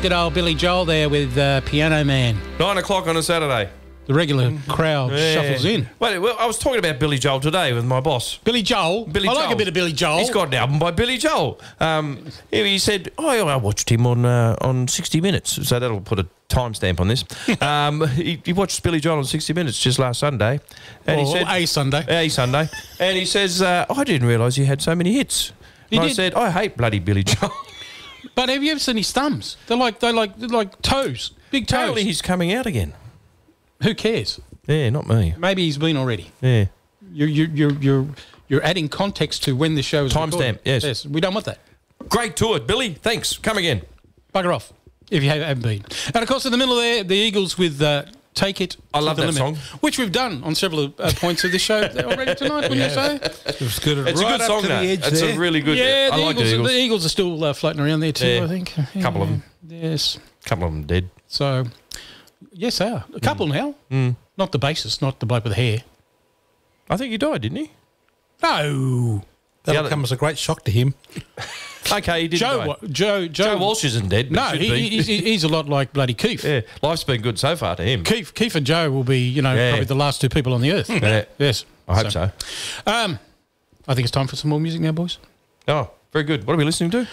Good old Billy Joel there with Piano Man. 9 o'clock on a Saturday. The regular crowd shuffles in. Wait, well, I was talking about Billy Joel today with my boss. Billy Joel? I like a bit of Billy Joel. He's got an album by Billy Joel. He said, I watched him on 60 Minutes, so that'll put a timestamp on this. He watched Billy Joel on 60 Minutes just last Sunday. And he said, A Sunday. And he says, I didn't realise he had so many hits. I said, I hate bloody Billy Joel. But have you ever seen his thumbs? They're like toes, big toes. Apparently he's coming out again. Who cares? Yeah, not me. Maybe he's been already. Yeah. You're adding context to when the show is Timestamp, yes. We don't want that. Great tour, Billy. Thanks. Come again. Bugger off, if you haven't been. And, of course, in the middle there, the Eagles with Take It I to love the that Limit, song. which we've done on several points of this show already tonight, wouldn't you say? It's good. It's right a good song, up to though. the edge It's there. a really good... Yeah, I like the Eagles. The Eagles are still floating around there too, Yeah. I think. A couple of them. Yes. A couple of them dead. So, yes, they are. A couple now. Not the bassist, not the bloke with the hair. I think he died, didn't he? No. That'll come as a great shock to him. Okay, he didn't die. Joe Walsh isn't dead. But No, should be. he's a lot like bloody Keith. Yeah, life's been good so far to him. Keith and Joe will be, probably the last two people on the earth. Yeah. Yes. I hope so. I think it's time for some more music now, boys. Oh, very good. What are we listening to?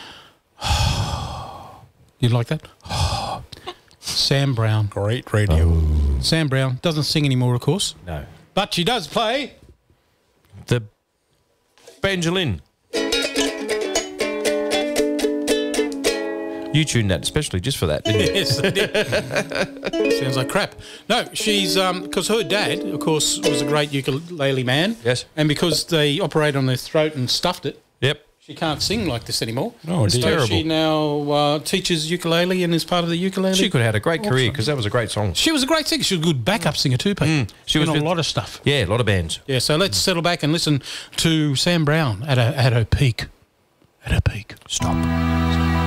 You like that? Sam Brown. Great radio. Sam Brown doesn't sing anymore, of course, No. but she does play. The banjolin. You tuned that especially just for that, didn't you? Yes, I did. Sounds like crap. No, she's because her dad, of course, was a great ukulele man. Yes. And because they operated on their throat and stuffed it, Yep. she can't sing like this anymore. Oh, so dear. she now teaches ukulele and is part of the ukulele. She could have had a great career because that was a great song. She was a great singer. She was a good backup singer too, Pete. She was in a with- lot of stuff. Yeah, a lot of bands. Yeah, so let's settle back and listen to Sam Brown at her peak. At her peak. Stop.